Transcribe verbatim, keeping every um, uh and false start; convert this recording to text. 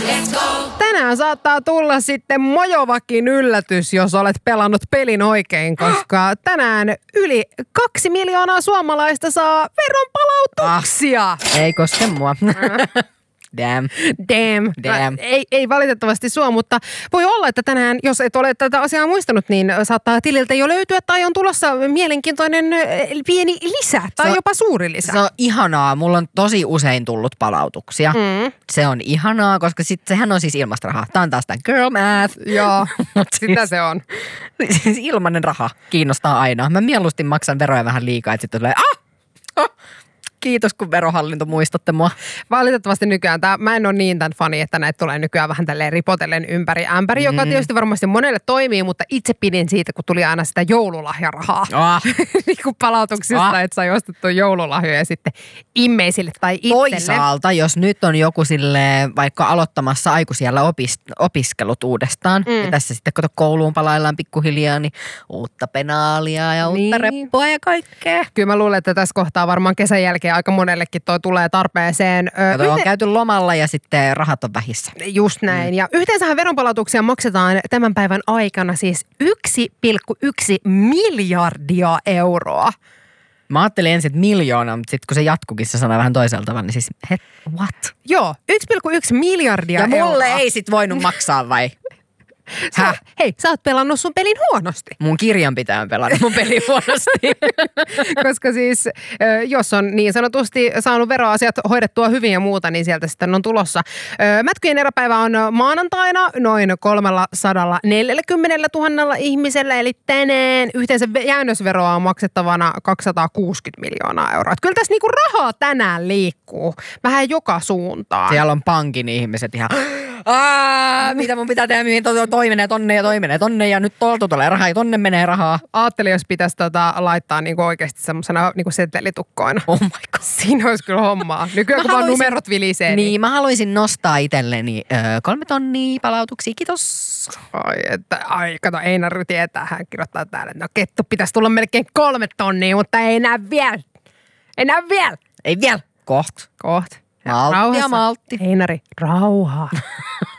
Let's go! Tänään saattaa tulla sitten mojovakin yllätys, jos olet pelannut pelin oikein, koska tänään yli kaksi miljoonaa suomalaista saa veronpalautuksia. Ah, ei koske mua. Damn. Damn. Damn. Ei, ei valitettavasti sua, mutta voi olla, että tänään, jos et ole tätä asiaa muistanut, niin saattaa tililtä jo löytyä tai on tulossa mielenkiintoinen pieni lisä tai on, jopa suuri lisä. Se on ihanaa. Mulla on tosi usein tullut palautuksia. Mm. Se on ihanaa, koska sit, sehän on siis ilmasta rahaa. Tää on taas tää girl math. Joo, sitä se on. Siis ilmainen raha kiinnostaa aina. Mä mieluusti maksan veroja vähän liikaa, että sitten tulee ah! ah! Kiitos, kun verohallinto muistatte mua. Valitettavasti nykyään, tää, mä en ole niin tämän fani, että näitä tulee nykyään vähän tälleen ripotellen ympäri ämpäri, mm. joka tietysti varmasti monelle toimii, mutta itse pidin siitä, kun tuli aina sitä joululahjarahaa. Oh. niin kuin palautuksista, oh. että sai ostettua joululahjoja sitten immeisille tai itselle. Toisaalta, jos nyt on joku silleen vaikka aloittamassa aikuisiellä opis- opiskelut uudestaan, mm. ja tässä sitten kato kouluun palaillaan pikkuhiljaa, niin uutta penaalia ja uutta niin. reppua ja kaikkea. Kyllä mä luulen, että tässä kohtaa varmaan kesän jälkeen aika monellekin toi tulee tarpeeseen. Kato, Yhte... on käyty lomalla ja sitten rahat on vähissä. Just näin. Mm. Ja yhteensähän veronpalautuksia maksetaan tämän päivän aikana siis yksi pilkku yksi miljardia euroa. Mä ajattelin ensin, että miljoona, mutta sitten kun se jatkukin se sana vähän toisella tavalla, niin siis het, what? Joo, yksi pilkku yksi miljardia euroa. Ja mulle euroa. ei sit voinut maksaa vai? Sä, hei, sä oot pelannut sun pelin huonosti. Mun kirjanpitäjä on pelannut mun pelin huonosti. Koska siis, jos on niin sanotusti saanut veroasiat hoidettua hyvin ja muuta, niin sieltä sitten on tulossa. Mätkyjen eräpäivä on maanantaina noin kolmesataaneljäkymmentätuhatta ihmisellä, eli tänään yhteensä jäännösveroa on maksettavana kaksisataakuusikymmentä miljoonaa euroa. Kyllä tässä niinku rahaa tänään liikkuu vähän joka suuntaan. Siellä on pankin ihmiset ihan... Aa, mitä mun pitää tehdä, mihin toi, toi menee tonne ja toi menee tonne ja nyt tuolta tulee rahaa ja tonne menee rahaa. Ajattelin, jos pitäisi tota, laittaa niinku oikeasti semmoisena niinku setelitukkoina. Oh my god. Siinä olisi kyllä hommaa. Nykyään kun vaan numerot vilisee. Niin, niin mä haluaisin nostaa itselleni ö, kolme tonnia palautuksia, kiitos. Ai, että, ai kato, Einar tietää, hän kirjoittaa täällä, että no kettu pitäisi tulla melkein kolme tonnia, mutta ei enää vielä. Ei enää vielä. Ei vielä. Koht. Koht. Maltti ja maltti. Einari, rauha.